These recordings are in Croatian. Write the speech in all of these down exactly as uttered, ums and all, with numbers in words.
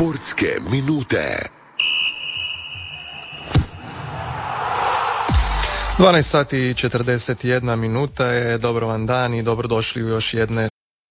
Sportske minute. dvanaest sati i četrdeset jedna minuta je. Dobro vam dan i dobrodošli u još jedne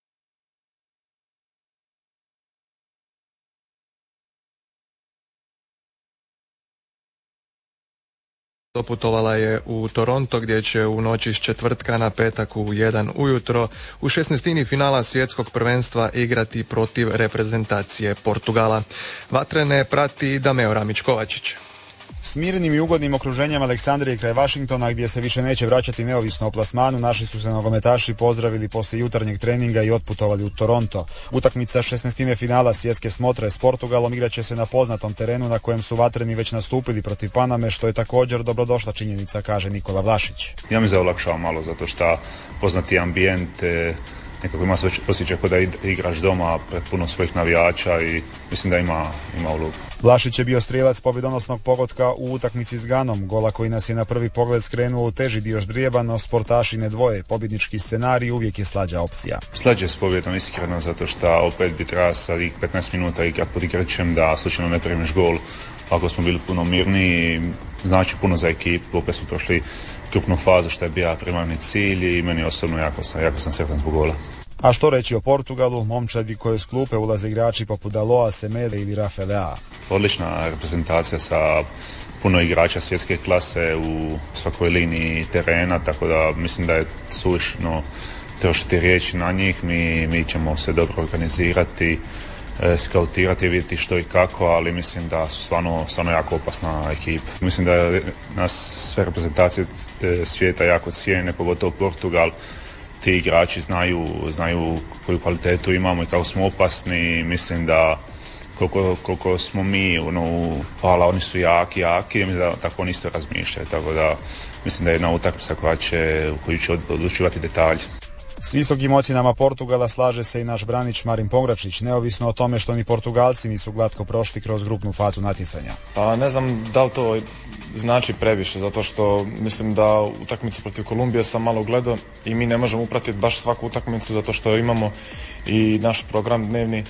Doputovala je u Toronto gdje će u noći s četvrtka na petak u jedan ujutro u šesnaestini finala svjetskog prvenstva igrati protiv reprezentacije Portugala. Vatrene prati Dameo Ramić-Kovačić. S mirnim i ugodnim okruženjem Aleksandrije kraj Washingtona, gdje se više neće vraćati neovisno o plasmanu, naši su se nogometaši pozdravili poslije jutarnjeg treninga i otputovali u Toronto. Utakmica šesnaestine finala svjetske smotre s Portugalom igraće se na poznatom terenu na kojem su vatreni već nastupili protiv Paname, što je također dobrodošla činjenica, kaže Nikola Vlašić. Ja mi se olakšava malo zato što poznati ambijent, nekako ima osjećaj kao da igraš doma pred puno svojih navijača i mislim da ima, ima ulogu. Vlašić je bio strijelac pobjedonosnog pogotka u utakmici s Ganom, gola koji nas je na prvi pogled skrenuo u teži dio ždrijeba, no sportaši ne dvoje. Pobjednički scenarij uvijek je slađa opcija. Slađe s pobjedom iskreno zato što opet bi treba sad petnaest minuta igrat pod igračem da slučajno ne primiš gol. Ako smo bili puno mirniji, znači puno za ekipu, opet smo prošli krupnu fazu što je bio primarni cilj i meni osobno jako sam, jako sam sretan zbog gola. A što reći o Portugalu, momčadi koje s klupe ulaze igrači poput Daloa, Semede ili Rafaela. Odlična reprezentacija sa puno igrača svjetske klase u svakoj liniji terena, tako da mislim da je suvišno trošiti riječi na njih. Mi, mi ćemo se dobro organizirati, e, skautirati, vidjeti što i kako, ali mislim da su stvarno, stvarno jako opasna ekipa. Mislim da nas sve reprezentacije svijeta jako cijene, pogotovo Portugal. Ti igrači znaju, znaju koju kvalitetu imamo i kako smo opasni. Mislim da koliko, koliko smo mi, ono, hvala, oni su jaki, jaki, mislim da tako oni se razmišljaju. Tako da mislim da je jedna utakmica koja će, u koju će odlučivati detalji. S visokim ocjenama Portugala slaže se i naš branič Marin Pongračić, neovisno o tome što ni Portugalci nisu glatko prošli kroz grupnu fazu natjecanja. Pa ne znam da li to znači previše, zato što mislim da utakmicu protiv Kolumbije sam malo gledao i mi ne možemo upratiti baš svaku utakmicu zato što imamo i naš program dnevni,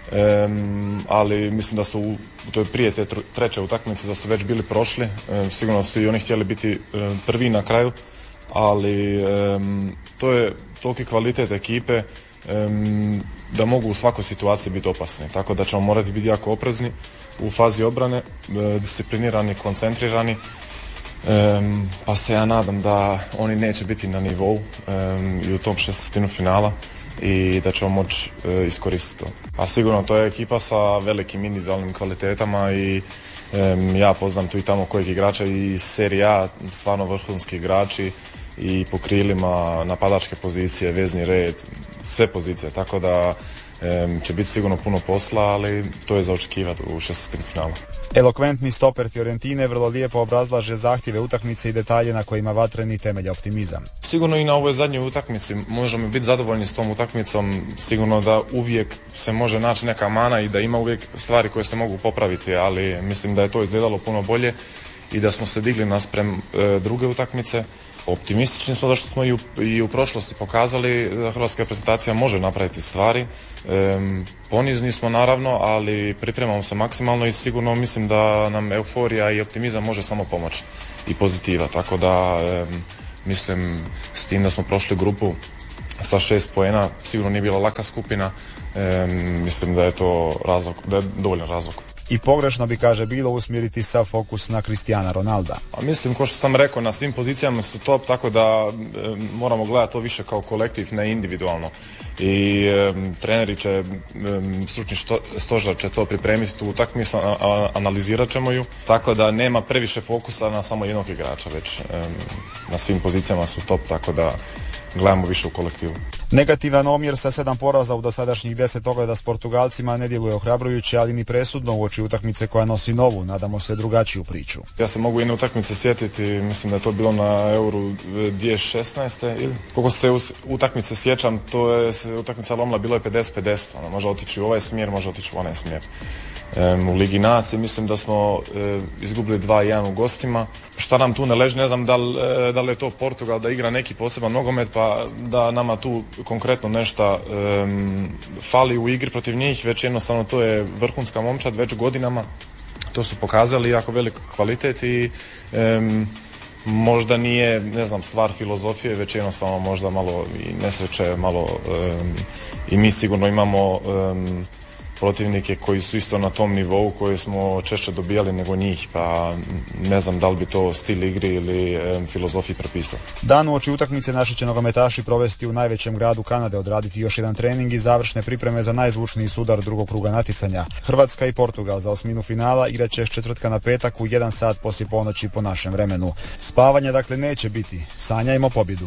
um, ali mislim da su u, to je prije te treće utakmice da su već bili prošli, um, sigurno su i oni htjeli biti um, prvi na kraju, ali um, to je toliki kvalitet ekipe um, da mogu u svakoj situaciji biti opasni, tako da ćemo morati biti jako oprezni u fazi obrane, disciplinirani, koncentrirani, um, pa se ja nadam da oni neće biti na nivou um, i u tom šestnaestinu finala i da ćemo moći uh, iskoristiti to. A sigurno to je ekipa sa velikim individualnim kvalitetama i um, ja poznam tu i tamo kojeg igrača i Serie A, stvarno vrhunski igrači i po krilima, napadačke pozicije, vezni red, sve pozicije, tako da um, će biti sigurno puno posla, ali to je za očekivati u šesnaestini finala. Elokventni stoper Fiorentine vrlo lijepo obrazlaže zahtjeve utakmice i detalje na kojima vatreni temelja optimizam. Sigurno i na ovoj zadnjoj utakmici možemo biti zadovoljni s tom utakmicom, sigurno da uvijek se može naći neka mana i da ima uvijek stvari koje se mogu popraviti, ali mislim da je to izgledalo puno bolje i da smo se digli naspram e, druge utakmice. Optimistični smo da što smo i u, i u prošlosti pokazali da hrvatska reprezentacija može napraviti stvari. Ehm, ponizni smo naravno, ali pripremamo se maksimalno i sigurno mislim da nam euforija i optimizam može samo pomoći i pozitiva. Tako da ehm, mislim s tim da smo prošli grupu sa šest poena, sigurno nije bila laka skupina. Ehm, mislim da je to razlog, da je dovoljan razlog. I pogrešno bi, kaže, bilo usmjeriti sav fokus na Cristiana Ronalda. A mislim, ko što sam rekao, na svim pozicijama su top, tako da e, moramo gledati to više kao kolektiv, ne individualno. I e, treneri će, e, stručni što, stožar će to pripremiti tu utakmicu, analizirat ćemo ju, tako da nema previše fokusa na samo jednog igrača, već e, na svim pozicijama su top, tako da gledamo više u kolektivu. Negativan omjer sa sedam poraza u dosadašnjih deset ogleda s Portugalcima ne djeluje ohrabrujuće, ali ni presudno uoči utakmice koja nosi novu, nadamo se, drugačiju priču. Ja se mogu jedne utakmice sjetiti, mislim da je to bilo na Euru dvije tisuće šesnaeste ili koliko se utakmice sjećam, to je utakmica lomila, bilo je pedeset pedeset, ono, može otići u ovaj smjer, može otići u onaj smjer. Um, u Ligi nacije mislim da smo uh, izgubili dva jedan u gostima. Šta nam tu ne leži, ne znam da li, da li je to Portugal da igra neki poseban nogomet pa da nama tu konkretno nešto um, fali u igri protiv njih, već jednostavno to je vrhunska momčad već godinama. To su pokazali jako velik kvalitet i um, možda nije, ne znam, stvar filozofije, već jednostavno možda malo i nesreće, malo um, i mi sigurno imamo um, protivnike koji su isto na tom nivou koje smo češće dobijali nego njih, pa ne znam da li bi to stil igri ili um, filozofiji prepisao. Dan uoči utakmice naši će nogometaši provesti u najvećem gradu Kanade, odraditi još jedan trening i završne pripreme za najzvučniji sudar drugog kruga natjecanja. Hrvatska i Portugal za osminu finala igraće s četvrtka na petak u jedan sat poslije ponoći po našem vremenu. Spavanja dakle neće biti, sanjajmo pobjedu.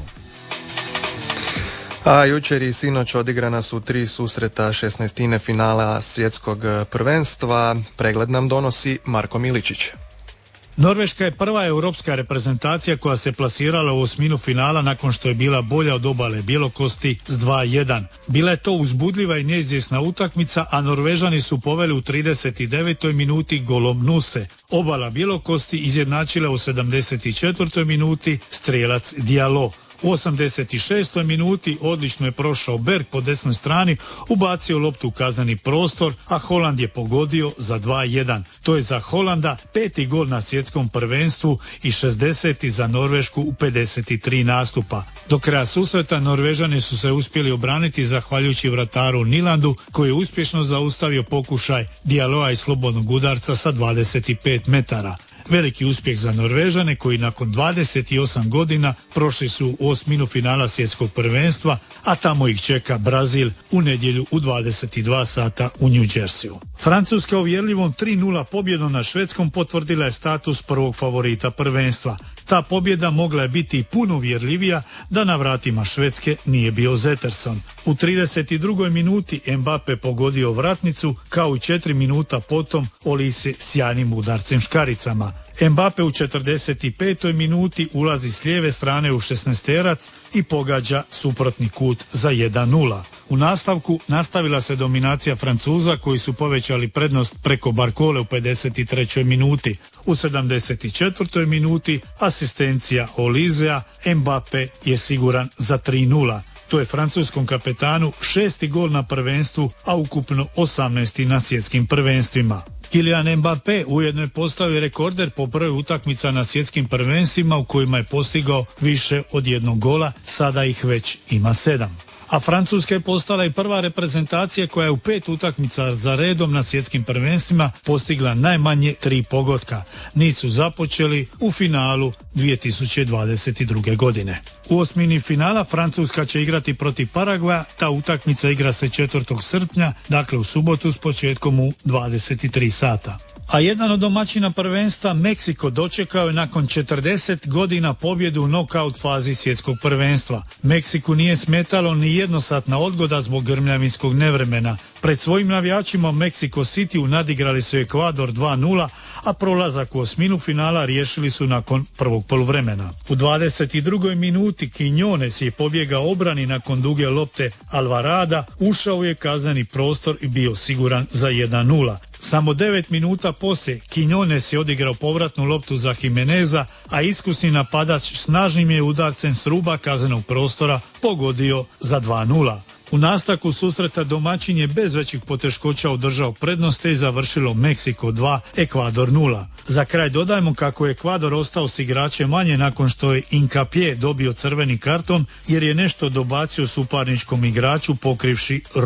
A jučer i sinoć odigrana su tri susreta šesnaestine finala svjetskog prvenstva. Pregled nam donosi Marko Miličić. Norveška je prva europska reprezentacija koja se plasirala u osminu finala nakon što je bila bolja od obale Bjelokosti s dva jedan. Bila je to uzbudljiva i neizvjesna utakmica, a Norvežani su poveli u trideset devetoj minuti golom Nuse. Obala Bjelokosti izjednačila u sedamdeset četvrtoj minuti strijelac Diallo. U osamdeset šestoj minuti odlično je prošao Berg po desnoj strani, ubacio loptu u kazneni prostor, a Holand je pogodio za dva jedan. To je za Holanda peti gol na svjetskom prvenstvu i šezdeseti za Norvešku u pedeset tri nastupa. Do kraja susreta Norvežani su se uspjeli obraniti zahvaljujući vrataru Nilandu, koji je uspješno zaustavio pokušaj Dialloa i slobodnog udarca sa dvadeset pet metara. Veliki uspjeh za Norvežane koji nakon dvadeset osam godina prošli su u osminu finala svjetskog prvenstva, a tamo ih čeka Brazil u nedjelju u dvadeset dva sata u New Jerseyu. Francuska uvjerljivom tri nula pobjedom na Švedskom potvrdila je status prvog favorita prvenstva. Ta pobjeda mogla je biti puno uvjerljivija da na vratima Švedske nije bio Zetterson. U trideset drugoj minuti Mbappe pogodio vratnicu, kao i četiri minuta potom Olise sjajnim udarcem škaricama. Mbappe u četrdeset petoj minuti ulazi s lijeve strane u šesnaesterac i pogađa suprotni kut za jedan nula. U nastavku nastavila se dominacija Francuza koji su povećali prednost preko Barkole u pedeset trećoj minuti. U sedamdeset četvrtoj minuti asistencija Olisea, Mbappe je siguran za tri nula. To je francuskom kapetanu šesti gol na prvenstvu, a ukupno osamnaesti na svjetskim prvenstvima. Kylian Mbappé ujedno je postao rekorder po broju utakmica na svjetskim prvenstvima u kojima je postigao više od jednog gola, sada ih već ima sedam. A Francuska je postala i prva reprezentacija koja je u pet utakmica za redom na svjetskim prvenstvima postigla najmanje tri pogotka. Nisu započeli u finalu dvije tisuće dvadeset druge. godine. U osmini finala Francuska će igrati protiv Paragvaja, ta utakmica igra se četvrtog srpnja, dakle u subotu s početkom u dvadeset tri sata. A jedan od domaćina prvenstva, Meksiko, dočekao je nakon četrdeset godina pobjedu u nokaut fazi svjetskog prvenstva. Meksiku nije smetalo ni jednosatna odgoda zbog grmljavinskog nevremena. Pred svojim navijačima Meksiko City nadigrali su Ekvador dva nula, a prolazak u osminu finala riješili su nakon prvog poluvremena. U dvadeset drugoj minuti Quiñones je pobjegao obrani nakon duge lopte Alvarada, ušao je kazneni prostor i bio siguran za jedan nula. Samo devet minuta poslije Quiñones je odigrao povratnu loptu za Jimeneza, a iskusni napadač snažnim je udarcem s ruba kaznenog prostora pogodio za dva nula. U nastavku susreta domaćin je bez većih poteškoća održao prednost i završilo Meksiko dva, Ekvador nula. Za kraj dodajmo kako je Ekvador ostao s igračem manje nakon što je Hincapié dobio crveni karton jer je nešto dobacio suparničkom igraču pokrivši